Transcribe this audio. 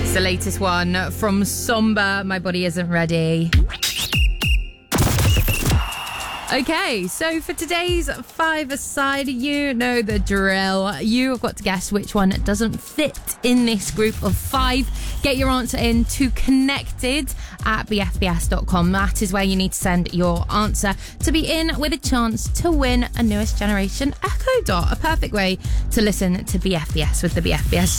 It's the latest one from Somber, My Body Isn't Ready. Okay, so for today's five-a-side, you know the drill. You have got to guess which one doesn't fit in this group of five. Get your answer in to connected@bfbs.com. That is where you need to send your answer to be in with a chance to win a newest generation Echo Dot. A perfect way to listen to BFBS with the BFBS